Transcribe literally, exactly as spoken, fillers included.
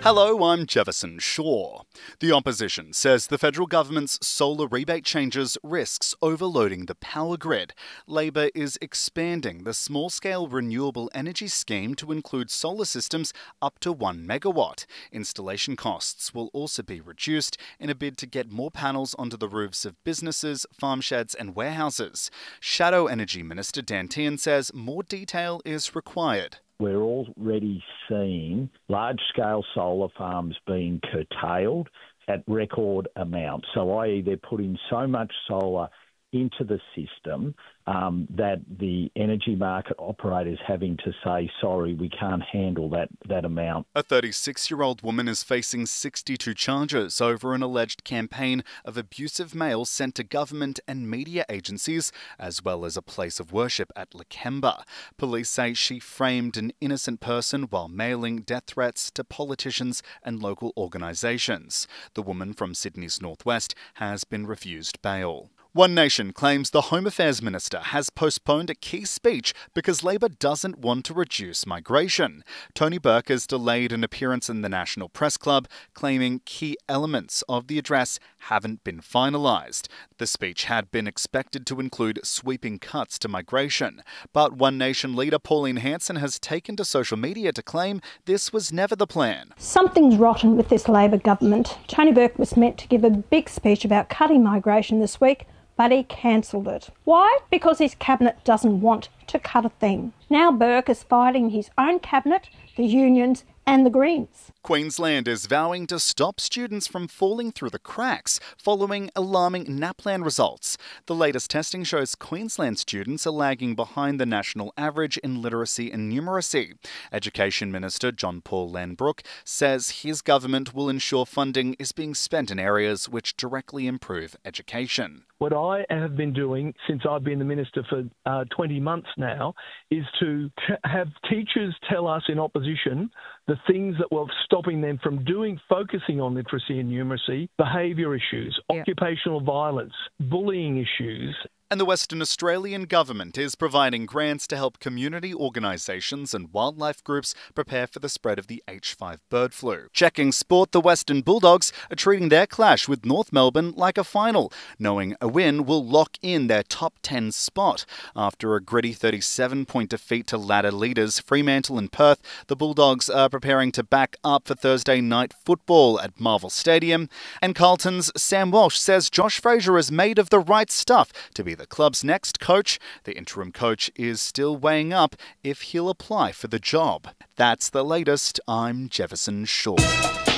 Hello, I'm Jefferson Shaw. The opposition says the federal government's solar rebate changes risks overloading the power grid. Labor is expanding the small-scale renewable energy scheme to include solar systems up to one megawatt. Installation costs will also be reduced in a bid to get more panels onto the roofs of businesses, farm sheds and warehouses. Shadow Energy Minister Dan Tehan says more detail is required. We're already seeing large-scale solar farms being curtailed at record amounts. So that is they're putting so much solar into the system um, that the energy market operators having to say, sorry, we can't handle that, that amount. A thirty-six-year-old woman is facing sixty-two charges over an alleged campaign of abusive mail sent to government and media agencies, as well as a place of worship at Lakemba. Police say she framed an innocent person while mailing death threats to politicians and local organisations. The woman from Sydney's northwest has been refused bail. One Nation claims the Home Affairs Minister has postponed a key speech because Labor doesn't want to reduce migration. Tony Burke has delayed an appearance in the National Press Club, claiming key elements of the address haven't been finalised. The speech had been expected to include sweeping cuts to migration, but One Nation leader Pauline Hanson has taken to social media to claim this was never the plan. Something's rotten with this Labor government. Tony Burke was meant to give a big speech about cutting migration this week, but he cancelled it. Why? Because his cabinet doesn't want to cut a thing. Now Burke is fighting his own cabinet, the unions and the Greens. Queensland is vowing to stop students from falling through the cracks following alarming NAPLAN results. The latest testing shows Queensland students are lagging behind the national average in literacy and numeracy. Education Minister John Paul Lannbrook says his government will ensure funding is being spent in areas which directly improve education. What I have been doing since I've been the minister for uh, twenty months now is to t- have teachers tell us in opposition the things that were stopping them from doing, focusing on literacy and numeracy, behaviour issues, yeah. occupational violence, bullying issues. And the Western Australian government is providing grants to help community organisations and wildlife groups prepare for the spread of the H five bird flu. Checking sport, the Western Bulldogs are treating their clash with North Melbourne like a final, knowing a win will lock in their top ten spot. After a gritty thirty-seven point defeat to ladder leaders Fremantle and Perth, the Bulldogs are preparing to back up for Thursday night football at Marvel Stadium. And Carlton's Sam Walsh says Josh Fraser is made of the right stuff to be the The club's next coach. The interim coach is still weighing up if he'll apply for the job. That's the latest. I'm Jefferson Shaw.